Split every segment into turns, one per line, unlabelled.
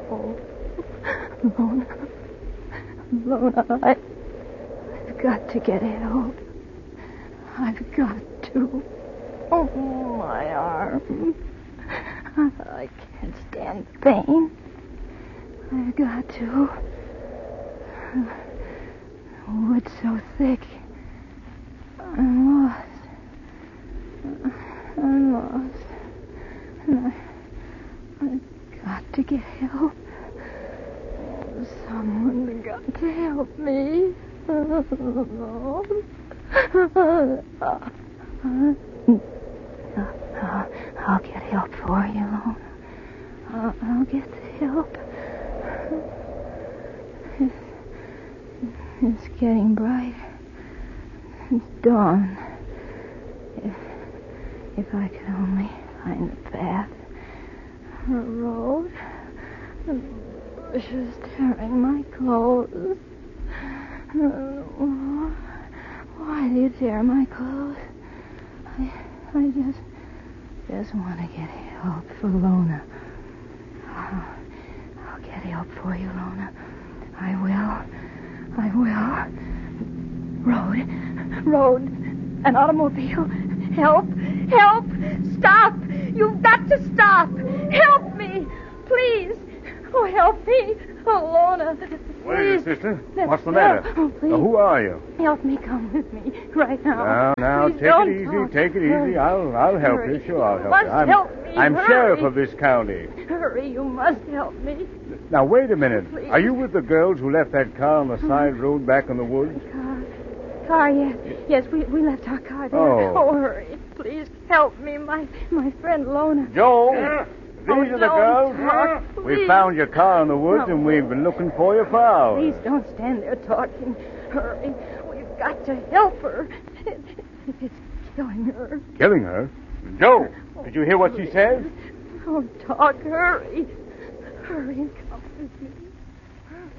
Oh, Lona, I've got to get help. I've got to. Oh, my arm. I can't stand the pain. I've got to. The wood's so thick. I'm lost. And I've got to get help. Someone's got to help me. I'll get help for you, Lona. I'll get the help. It's getting bright. It's dawn. If I could only find the path, the road, the bushes tearing my clothes. Why do you tear my clothes? I just want to get help for Lona. I'll get help for you, Lona. I will. Road. An automobile. Help! Stop! You've got to stop! Help me! Please! Oh, help me! Oh, Lona.
What is it, sister? What's the matter?
Oh, please.
Who are you?
Help me. Come with me right now.
Now,
Please
take
don't
it easy.
talk.
Take it easy.
Hurry.
I'll help
Hurry.
you. Sure, I'll help
must
you.
help me.
I'm
Hurry.
sheriff of this county.
Hurry, you must help me.
Now, wait a minute.
Please.
Are you with the girls who left that car on the side road back in the woods?
Car, yes. Yes, we left our car there.
Oh.
Hurry. Please help me. My friend Lona.
Joe, these are the
don't
girls.
talk,
We
please.
found your car in the woods,
No.
and we've been looking for you for hours.
Please don't stand there talking. Hurry. We've got to help her. It's killing her.
Killing her? Joe, did you hear what she said?
Don't talk. Hurry. Hurry and come with me. Hurry.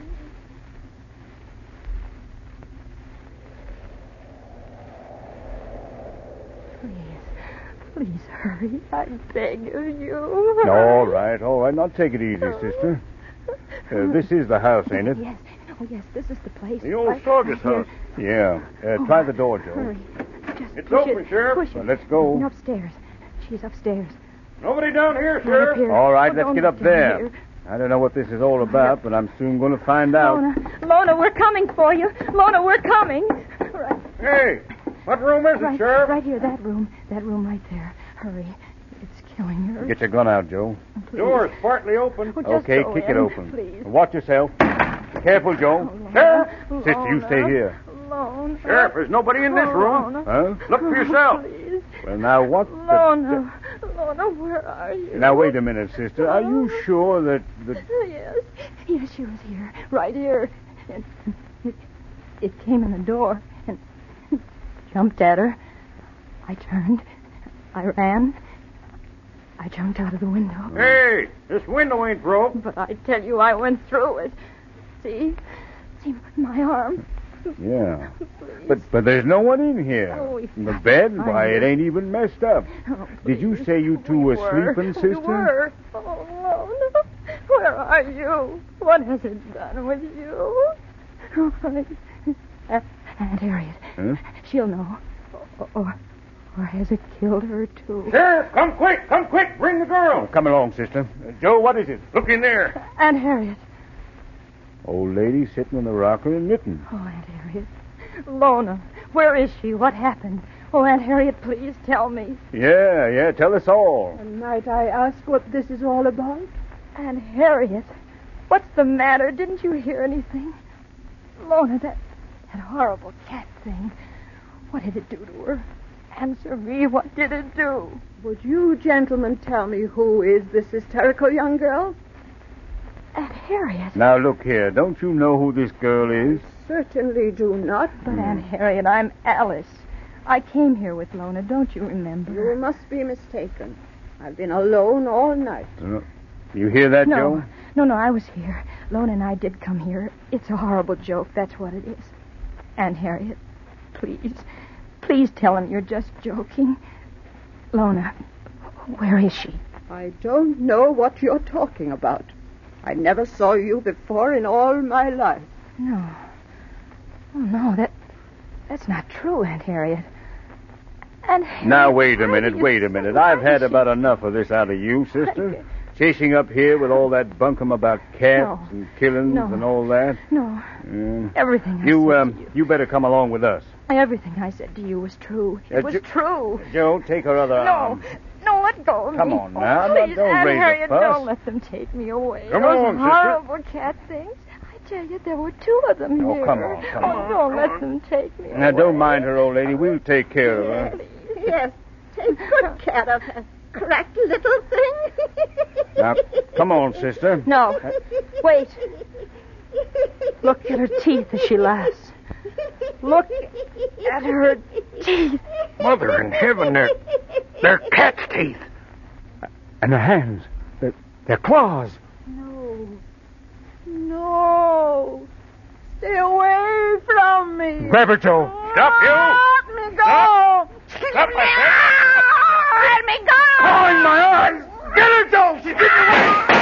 Please hurry. I beg of you.
All right. Now take it easy, sister. This is the house, ain't it?
Yes. Oh, yes, this is the place.
The old
Right
Saugus
here.
house. Yeah. Try the door, Joe.
Hurry. Just
It's
push
open,
it.
Sheriff.
Push
Well,
it.
let's go.
And upstairs. She's upstairs.
Nobody down here,
Right up here.
All right,
Oh,
let's
don't
get up
down
there.
here.
I don't know what this is all about, but I'm soon going to find out.
Lona, we're coming for you. Lona, we're coming. Right.
Hey, what room is it, Sheriff?
Right here, that room right there. Hurry. It's killing her.
Get your gun out, Joe.
Please.
Door's partly open.
Oh, just
Okay,
go
kick
in,
it open.
Please.
Watch yourself. Careful, Joe.
Lona,
Sheriff!
Lona,
Sister, you stay here.
Lona.
Sheriff, there's nobody in this room.
Lona.
Huh? Look for yourself.
Please.
Well, now, what
Lona, where are you?
Now, wait a minute, sister. Are you sure that...
Yes, she was here. Right here. And it came in the door and jumped at her. I turned. I ran. I jumped out of the window.
Hey, this window ain't broke.
But I tell you, I went through it. See, my arm.
Yeah. But there's no one in here.
Oh, we
The bed,
found
why, it
it.
ain't even messed up.
Oh,
Did you
please.
say you two were sleeping,
We
sister?
were. Oh, no. Where are you? What has it done with you? Aunt Harriet.
Huh?
She'll know. Or has it killed her, too?
Sheriff, come quick, bring the girl. Come along, sister. Joe, what is it? Look in there.
Aunt Harriet.
Old lady sitting in the rocker and knitting.
Oh, Aunt Harriet. Lona, where is she? What happened? Oh, Aunt Harriet, please tell me.
Yeah, tell us all.
And might I ask what this is all about?
Aunt Harriet, what's the matter? Didn't you hear anything? Lona, that horrible cat thing. What did it do to her? Answer me, what did it do?
Would you gentlemen tell me who is this hysterical young girl?
Aunt Harriet.
Now, look here. Don't you know who this girl is?
Certainly do not.
But, Aunt Harriet, I'm Alice. I came here with Lona, don't you remember?
You must be mistaken. I've been alone all night.
You hear that, Joe?
No, I was here. Lona and I did come here. It's a horrible joke, that's what it is. Aunt Harriet, please tell him you're just joking. Lona, where is she?
I don't know what you're talking about. I never saw you before in all my life.
No. Oh, no, that's not true, Aunt Harriet. Aunt Harriet,
Now, wait a
why
minute,
do you
wait a
so
minute. I've had
much?
about enough of this out of you, sister. Chasing up here with all that bunkum about cats
No.
and killings
No.
and all that.
No,
Mm.
everything I said to you.
You better come along with us.
Everything I said to you was true. It was true.
Joe, take her other arm.
No, let go of
Come
me.
on now,
Oh, please,
don't
Aunt
raise a
Harriet,
fuss.
don't let them take me away.
Come
Those
on, sister.
horrible cat things. I tell you, there were two of them
Oh,
here.
come on, come on.
Don't let them take me
Now,
away.
don't mind her, old lady. We'll take care of her.
Yes, take good care of her. Cracked little thing.
Now, come on, sister.
No, wait. Look at her teeth as she laughs. Look at her teeth.
Mother in heaven, they're cat's teeth. And their hands, their claws.
No. Stay away from me.
Grab her, Joe. Stop, you!
Let me go.
Stop, I said.